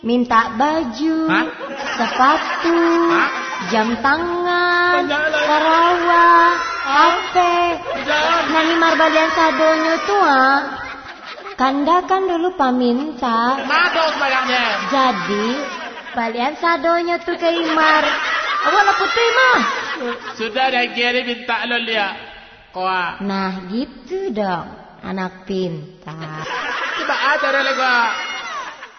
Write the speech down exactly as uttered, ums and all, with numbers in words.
minta baju, Hah? sepatu, Hah? jam tangan, Sarawak, H P. Nani marbalian sadonyo tuh ah. Kanda kan dulu paminta. Mado sebayangnya. Jadi balian sadonyo tuh ke Imar. Awak lah putih mah. Sudah dah kiri minta lo lihat. Koa. Nah gitu dong, anak pintar. Coba ajar lagi.